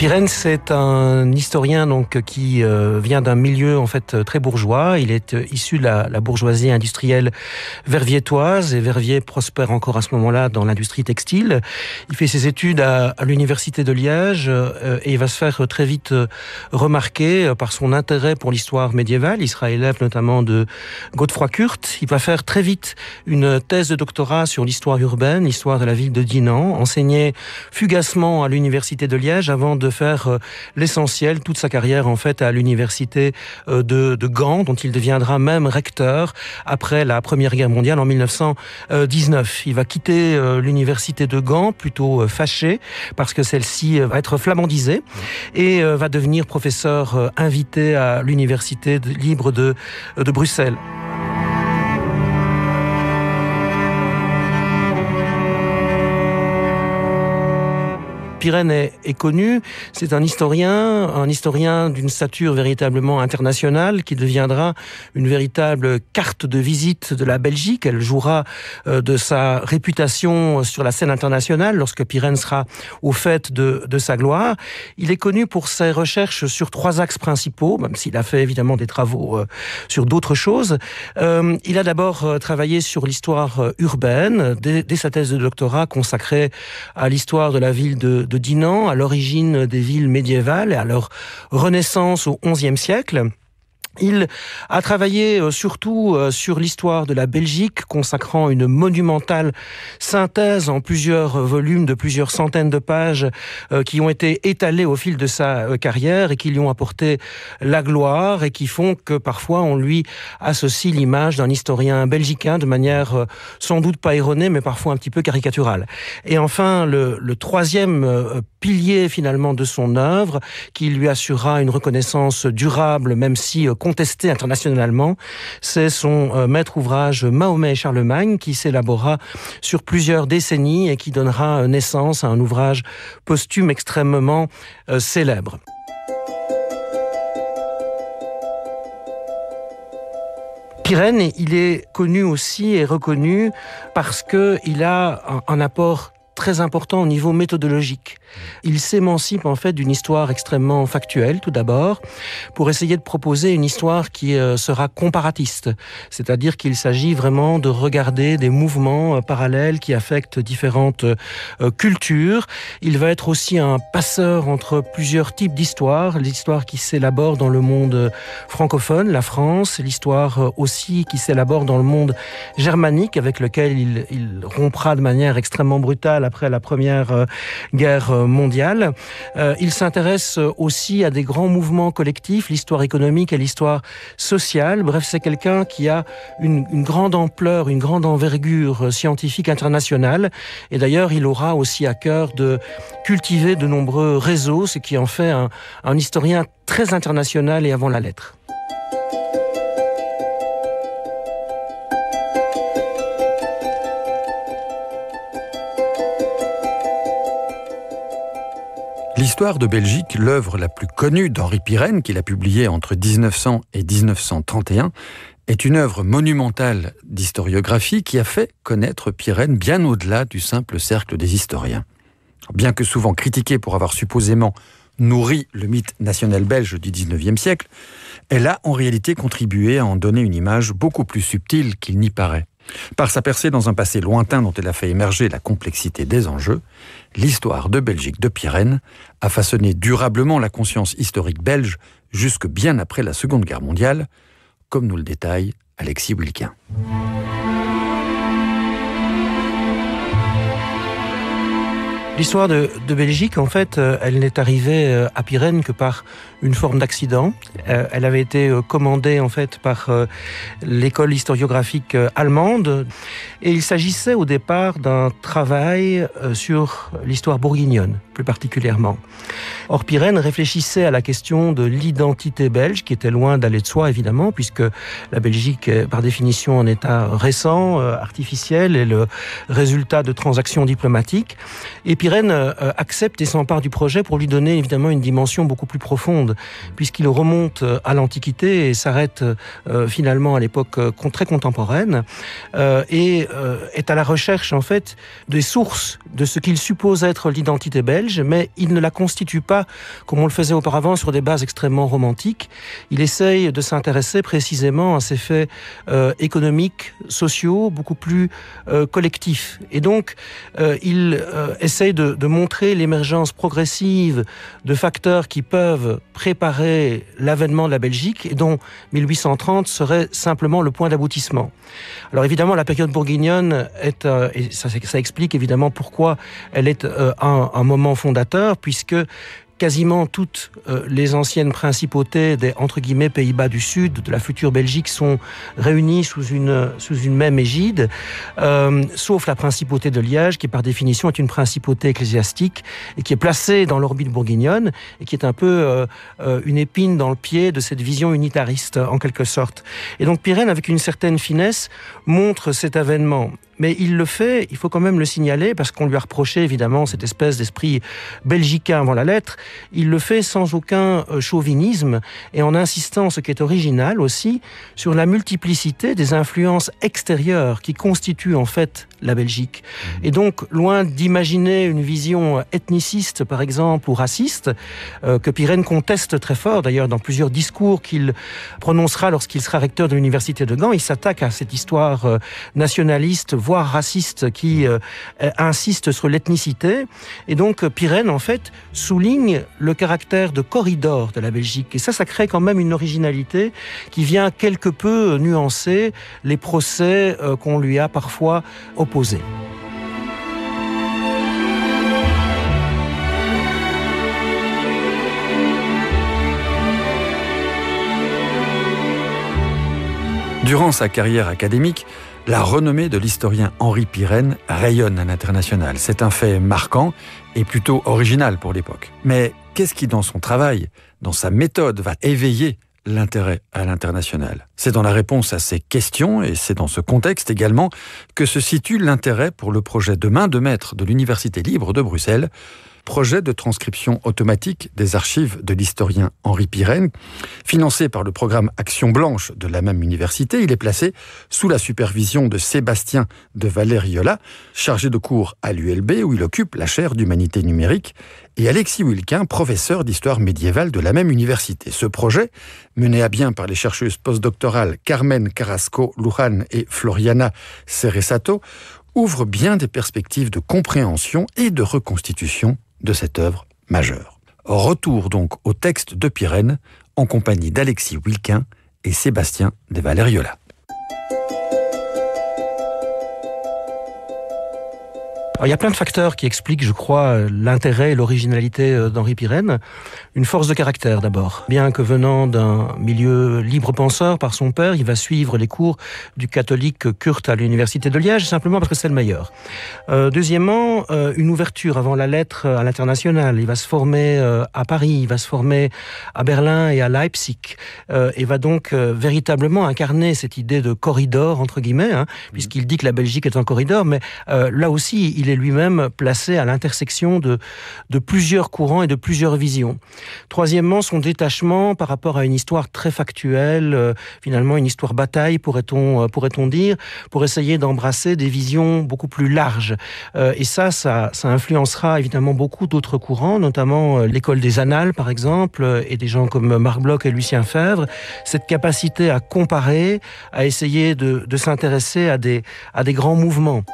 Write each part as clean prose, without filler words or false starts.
Pirenne, c'est un historien qui vient d'un milieu en fait très bourgeois. Il est issu de la bourgeoisie industrielle verviétoise, et Verviers prospère encore à ce moment-là dans l'industrie textile. Il fait ses études à l'université de Liège et il va se faire très vite remarquer par son intérêt pour l'histoire médiévale. Il sera élève notamment de Godefroy Kurt. Il va faire très vite une thèse de doctorat sur l'histoire urbaine, l'histoire de la ville de Dinan, enseigner fugacement à l'université de Liège avant de faire l'essentiel, toute sa carrière en fait à l'université de Gand, dont il deviendra même recteur après la Première Guerre mondiale en 1919. Il va quitter l'université de Gand plutôt fâché parce que celle-ci va être flamandisée et va devenir professeur invité à l'université libre de Bruxelles. Pirenne est connu, c'est un historien d'une stature véritablement internationale qui deviendra une véritable carte de visite de la Belgique. Elle jouera de sa réputation sur la scène internationale lorsque Pirenne sera au fait de sa gloire. Il est connu pour ses recherches sur 3 axes principaux, même s'il a fait évidemment des travaux sur d'autres choses. Il a d'abord travaillé sur l'histoire urbaine, dès sa thèse de doctorat consacrée à l'histoire de la ville de Dinan, à l'origine des villes médiévales et à leur renaissance au XIe siècle. Il a travaillé surtout sur l'histoire de la Belgique, consacrant une monumentale synthèse en plusieurs volumes de plusieurs centaines de pages qui ont été étalés au fil de sa carrière et qui lui ont apporté la gloire et qui font que parfois on lui associe l'image d'un historien belgicain de manière sans doute pas erronée mais parfois un petit peu caricaturale. Et enfin, le troisième pilier finalement de son œuvre, qui lui assurera une reconnaissance durable même si contesté internationalement, c'est son maître ouvrage Mahomet et Charlemagne qui s'élaborera sur plusieurs décennies et qui donnera naissance à un ouvrage posthume extrêmement célèbre. Pirenne, il est connu aussi et reconnu parce qu'il a un apport très important au niveau méthodologique. Il s'émancipe en fait d'une histoire extrêmement factuelle, tout d'abord, pour essayer de proposer une histoire qui sera comparatiste. C'est-à-dire qu'il s'agit vraiment de regarder des mouvements parallèles qui affectent différentes cultures. Il va être aussi un passeur entre plusieurs types d'histoires. L'histoire qui s'élabore dans le monde francophone, la France, l'histoire aussi qui s'élabore dans le monde germanique, avec lequel il rompra de manière extrêmement brutale après la Première Guerre mondiale. Il s'intéresse aussi à des grands mouvements collectifs, l'histoire économique et l'histoire sociale. Bref, c'est quelqu'un qui a une grande ampleur, une grande envergure scientifique internationale. Et d'ailleurs, il aura aussi à cœur de cultiver de nombreux réseaux, ce qui en fait un historien très international et avant la lettre. L'histoire de Belgique, l'œuvre la plus connue d'Henri Pirenne, qu'il a publiée entre 1900 et 1931, est une œuvre monumentale d'historiographie qui a fait connaître Pirenne bien au-delà du simple cercle des historiens. Bien que souvent critiquée pour avoir supposément nourri le mythe national belge du XIXe siècle, elle a en réalité contribué à en donner une image beaucoup plus subtile qu'il n'y paraît. Par sa percée dans un passé lointain dont elle a fait émerger la complexité des enjeux, l'histoire de Belgique de Pirenne a façonné durablement la conscience historique belge jusque bien après la Seconde Guerre mondiale, comme nous le détaille Alexis Wilquin. L'histoire de Belgique, en fait, elle n'est arrivée à Pirenne que par une forme d'accident. Elle avait été commandée, en fait, par l'école historiographique allemande. Et il s'agissait au départ d'un travail sur l'histoire bourguignonne, plus particulièrement. Or, Pirenne réfléchissait à la question de l'identité belge, qui était loin d'aller de soi, évidemment, puisque la Belgique est, par définition, un État récent, artificiel, et le résultat de transactions diplomatiques. Et Pirenne accepte et s'empare du projet pour lui donner évidemment une dimension beaucoup plus profonde, puisqu'il remonte à l'Antiquité et s'arrête finalement à l'époque très contemporaine, et est à la recherche en fait des sources de ce qu'il suppose être l'identité belge, mais il ne la constitue pas pas, comme on le faisait auparavant, sur des bases extrêmement romantiques. Il essaye de s'intéresser précisément à ces faits économiques, sociaux, beaucoup plus collectifs. Et donc, il essaye de montrer l'émergence progressive de facteurs qui peuvent préparer l'avènement de la Belgique et dont 1830 serait simplement le point d'aboutissement. Alors évidemment, la période bourguignonne est, et ça explique évidemment pourquoi elle est un moment fondateur, puisque quasiment toutes les anciennes principautés des, entre guillemets, Pays-Bas du Sud, de la future Belgique, sont réunies sous une même égide, sauf la principauté de Liège, qui par définition est une principauté ecclésiastique et qui est placée dans l'orbite bourguignonne et qui est un peu une épine dans le pied de cette vision unitariste, en quelque sorte. Et donc Pirenne, avec une certaine finesse, montre cet avènement. Mais il le fait, il faut quand même le signaler, parce qu'on lui a reproché évidemment cette espèce d'esprit belgicain avant la lettre. Il le fait sans aucun chauvinisme et en insistant, ce qui est original aussi, sur la multiplicité des influences extérieures qui constituent en fait la Belgique. Et donc, loin d'imaginer une vision ethniciste, par exemple, ou raciste, que Pirenne conteste très fort, d'ailleurs dans plusieurs discours qu'il prononcera lorsqu'il sera recteur de l'université de Gand, il s'attaque à cette histoire nationaliste, voire raciste, qui insiste sur l'ethnicité. Et donc Pirenne, en fait, souligne le caractère de corridor de la Belgique. Et ça crée quand même une originalité qui vient quelque peu nuancer les procès qu'on lui a parfois opposés. Durant sa carrière académique, la renommée de l'historien Henri Pirenne rayonne à l'international. C'est un fait marquant et plutôt original pour l'époque. Mais qu'est-ce qui, dans son travail, dans sa méthode, va éveiller l'intérêt à l'international? C'est dans la réponse à ces questions, et c'est dans ce contexte également, que se situe l'intérêt pour le projet de main de maître de l'Université libre de Bruxelles, projet de transcription automatique des archives de l'historien Henri Pirenne. Financé par le programme Action Blanche de la même université, il est placé sous la supervision de Sébastien de Valériola, chargé de cours à l'ULB où il occupe la chaire d'humanité numérique, et Alexis Wilquin, professeur d'histoire médiévale de la même université. Ce projet, mené à bien par les chercheuses postdoctorales Carmen Carrasco-Luján et Floriana Ceresato, ouvre bien des perspectives de compréhension et de reconstitution de cette œuvre majeure. Retour donc au texte de Pirenne, en compagnie d'Alexis Wilquin et Sébastien de Valériola. Alors, il y a plein de facteurs qui expliquent, je crois, l'intérêt et l'originalité d'Henri Pirenne. Une force de caractère, d'abord. Bien que venant d'un milieu libre-penseur par son père, il va suivre les cours du catholique Kurt à l'université de Liège, simplement parce que c'est le meilleur. Deuxièmement, une ouverture avant la lettre à l'international. Il va se former à Paris, il va se former à Berlin et à Leipzig, et va donc véritablement incarner cette idée de corridor, entre guillemets, puisqu'il dit que la Belgique est un corridor, mais là aussi, il est lui-même placé à l'intersection de plusieurs courants et de plusieurs visions. Troisièmement, son détachement par rapport à une histoire très factuelle, finalement une histoire bataille, pourrait-on dire, pour essayer d'embrasser des visions beaucoup plus larges. Et ça influencera évidemment beaucoup d'autres courants, notamment l'école des Annales, par exemple, et des gens comme Marc Bloch et Lucien Febvre. Cette capacité à comparer, à essayer de s'intéresser à des grands mouvements.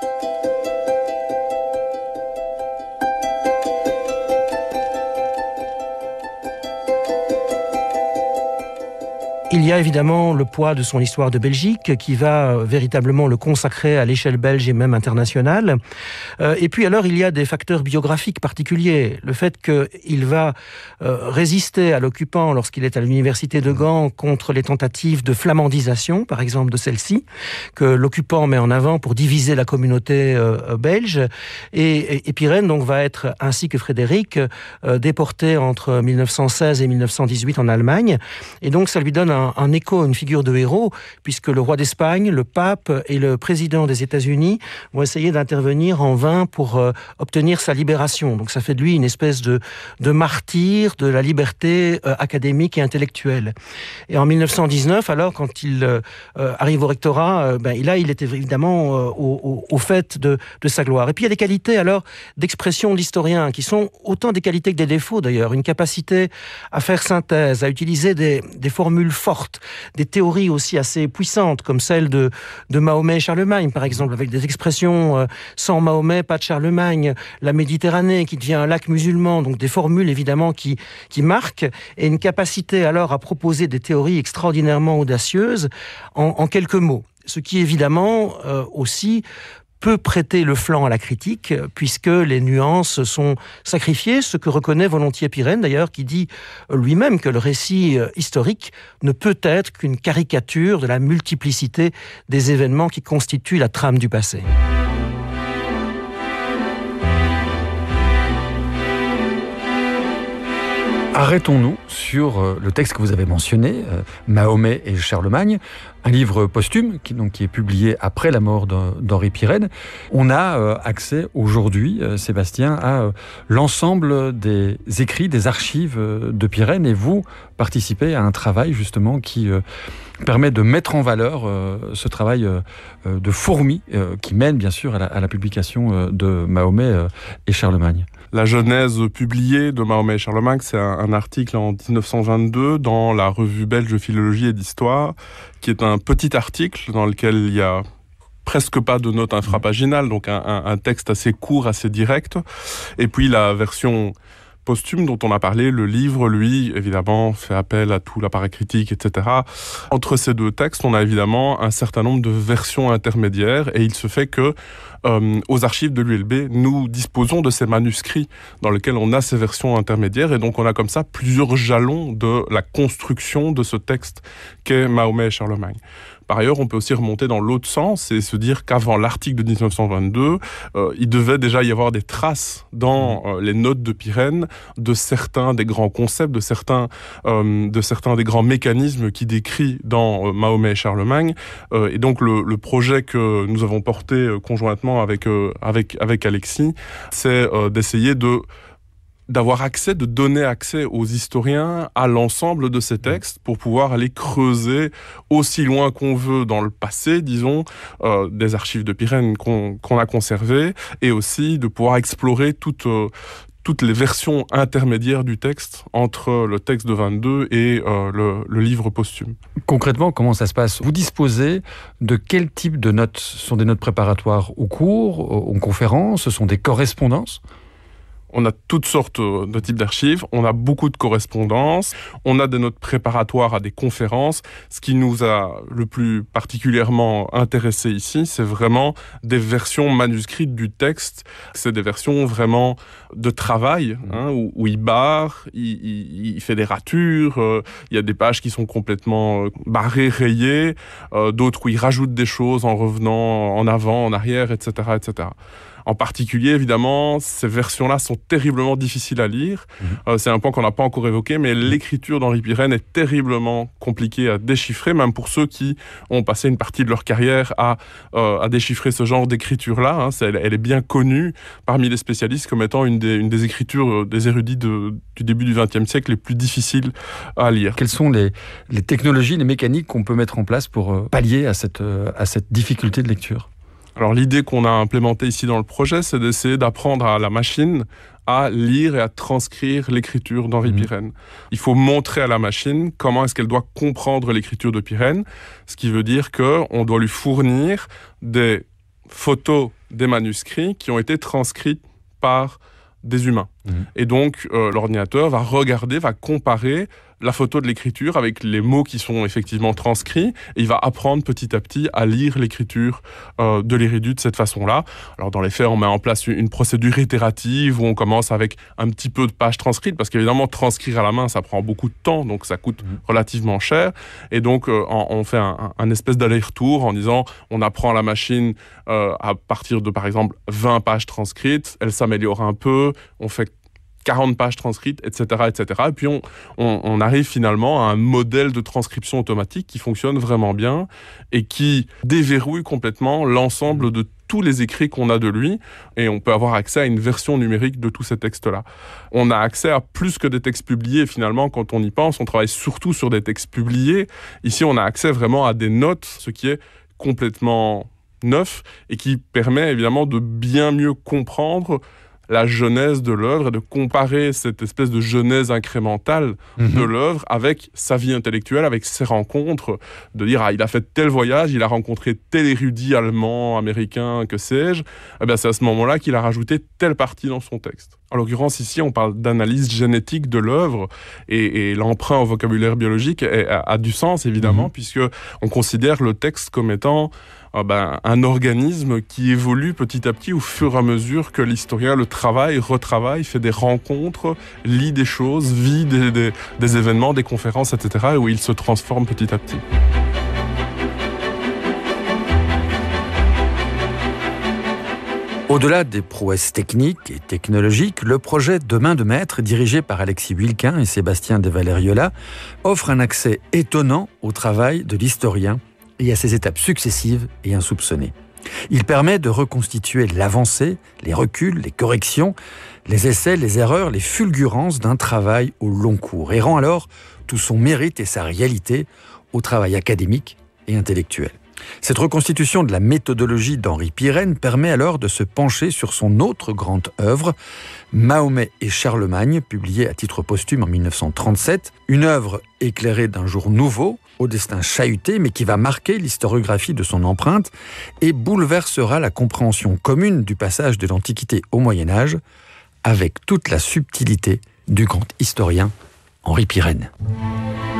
Il y a évidemment le poids de son histoire de Belgique qui va véritablement le consacrer à l'échelle belge et même internationale. Et puis alors, il y a des facteurs biographiques particuliers. Le fait qu'il va résister à l'occupant lorsqu'il est à l'université de Gand contre les tentatives de flamandisation, par exemple de celle-ci, que l'occupant met en avant pour diviser la communauté belge. Et Pirenne donc va être, ainsi que Frédéric, déporté entre 1916 et 1918 en Allemagne. Et donc ça lui donne un écho, une figure de héros, puisque le roi d'Espagne, le pape et le président des États-Unis vont essayer d'intervenir en vain pour obtenir sa libération. Donc ça fait de lui une espèce de martyr de la liberté académique et intellectuelle. Et en 1919, alors, quand il arrive au rectorat, il était évidemment au fait de sa gloire. Et puis il y a des qualités alors d'expression de l'historien qui sont autant des qualités que des défauts d'ailleurs. Une capacité à faire synthèse, à utiliser des formules fortes, des théories aussi assez puissantes comme celle de Mahomet et Charlemagne par exemple, avec des expressions sans Mahomet, pas de Charlemagne, la Méditerranée qui devient un lac musulman, donc des formules évidemment qui marquent, et une capacité alors à proposer des théories extraordinairement audacieuses en quelques mots. Ce qui évidemment aussi peut prêter le flanc à la critique, puisque les nuances sont sacrifiées, ce que reconnaît volontiers Pirenne d'ailleurs, qui dit lui-même que le récit historique ne peut être qu'une caricature de la multiplicité des événements qui constituent la trame du passé. Arrêtons-nous sur le texte que vous avez mentionné, Mahomet et Charlemagne, un livre posthume qui est publié après la mort d'Henri Pirenne. On a accès aujourd'hui, Sébastien, à l'ensemble des écrits, des archives de Pirenne, et vous participez à un travail justement qui permet de mettre en valeur ce travail de fourmi qui mène bien sûr à la publication de Mahomet et Charlemagne. La genèse publiée de Mahomet et Charlemagne, c'est un article en 1922 dans la revue belge de philologie et d'histoire, qui est un petit article dans lequel il y a presque pas de notes infrapaginales, donc un texte assez court, assez direct. Et puis la version posthume dont on a parlé, le livre, lui, évidemment, fait appel à tout l'appareil critique, etc. Entre ces deux textes, on a évidemment un certain nombre de versions intermédiaires, et il se fait que aux archives de l'ULB, nous disposons de ces manuscrits dans lesquels on a ces versions intermédiaires, et donc on a comme ça plusieurs jalons de la construction de ce texte qu'est Mahomet et Charlemagne. Par ailleurs, on peut aussi remonter dans l'autre sens et se dire qu'avant l'article de 1922, il devait déjà y avoir des traces dans les notes de Pirenne de certains des grands concepts, de certains des grands mécanismes qu'il décrit dans Mahomet et Charlemagne. Et donc le projet que nous avons porté conjointement avec Alexis, c'est d'essayer d'avoir accès, de donner accès aux historiens à l'ensemble de ces textes pour pouvoir aller creuser aussi loin qu'on veut dans le passé, disons, des archives de Pirenne qu'on a conservées, et aussi de pouvoir explorer toutes les versions intermédiaires du texte entre le texte de 22 et le livre posthume. Concrètement, comment ça se passe ? Vous disposez de quel type de notes ? Ce sont des notes préparatoires au cours, aux conférences, ce sont des correspondances ? On a toutes sortes de types d'archives, on a beaucoup de correspondances, on a des notes préparatoires à des conférences. Ce qui nous a le plus particulièrement intéressé ici, c'est vraiment des versions manuscrites du texte. C'est des versions vraiment de travail, où il barre, il fait des ratures, il y a des pages qui sont complètement barrées, rayées, d'autres où il rajoute des choses en revenant en avant, en arrière, etc., etc. En particulier, évidemment, ces versions-là sont terriblement difficiles à lire. C'est un point qu'on n'a pas encore évoqué, mais l'écriture d'Henri Pirenne est terriblement compliquée à déchiffrer, même pour ceux qui ont passé une partie de leur carrière à déchiffrer ce genre d'écriture-là. Elle est bien connue parmi les spécialistes comme étant une des écritures des érudits du début du XXe siècle les plus difficiles à lire. Quelles sont les technologies, les mécaniques qu'on peut mettre en place pour pallier à cette difficulté de lecture ? Alors l'idée qu'on a implémentée ici dans le projet, c'est d'essayer d'apprendre à la machine à lire et à transcrire l'écriture d'Henri Pirenne. Il faut montrer à la machine comment est-ce qu'elle doit comprendre l'écriture de Pirenne, ce qui veut dire qu'on doit lui fournir des photos des manuscrits qui ont été transcrits par des humains. Et donc l'ordinateur va regarder, va comparer la photo de l'écriture avec les mots qui sont effectivement transcrits, et il va apprendre petit à petit à lire l'écriture de l'érudit de cette façon-là. Alors dans les faits, on met en place une procédure itérative où on commence avec un petit peu de pages transcrites, parce qu'évidemment transcrire à la main ça prend beaucoup de temps, donc ça coûte relativement cher, et donc on fait un espèce d'aller-retour en disant on apprend à la machine à partir de par exemple 20 pages transcrites, elle s'améliore un peu, on fait 40 pages transcrites, etc., etc. Et puis on arrive finalement à un modèle de transcription automatique qui fonctionne vraiment bien et qui déverrouille complètement l'ensemble de tous les écrits qu'on a de lui, et on peut avoir accès à une version numérique de tous ces textes-là. On a accès à plus que des textes publiés, finalement, quand on y pense. On travaille surtout sur des textes publiés. Ici, on a accès vraiment à des notes, ce qui est complètement neuf et qui permet évidemment de bien mieux comprendre la genèse de l'œuvre et de comparer cette espèce de genèse incrémentale de l'œuvre avec sa vie intellectuelle, avec ses rencontres, de dire il a fait tel voyage, il a rencontré tel érudit allemand, américain, que sais-je. Eh bien, c'est à ce moment-là qu'il a rajouté telle partie dans son texte. En l'occurrence, ici, on parle d'analyse génétique de l'œuvre et l'emprunt au vocabulaire biologique a du sens, évidemment, puisque on considère le texte comme étant un organisme qui évolue petit à petit au fur et à mesure que l'historien le travaille, retravaille, fait des rencontres, lit des choses, vit des événements, des conférences, etc., et où il se transforme petit à petit. Au-delà des prouesses techniques et technologiques, le projet de Main de maître, dirigé par Alexis Wilquin et Sébastien de Valériola, offre un accès étonnant au travail de l'historien et à ses étapes successives et insoupçonnées. Il permet de reconstituer l'avancée, les reculs, les corrections, les essais, les erreurs, les fulgurances d'un travail au long cours et rend alors tout son mérite et sa réalité au travail académique et intellectuel. Cette reconstitution de la méthodologie d'Henri Pirenne permet alors de se pencher sur son autre grande œuvre, Mahomet et Charlemagne, publiée à titre posthume en 1937, une œuvre éclairée d'un jour nouveau, au destin chahuté, mais qui va marquer l'historiographie de son empreinte et bouleversera la compréhension commune du passage de l'Antiquité au Moyen-Âge, avec toute la subtilité du grand historien Henri Pirenne.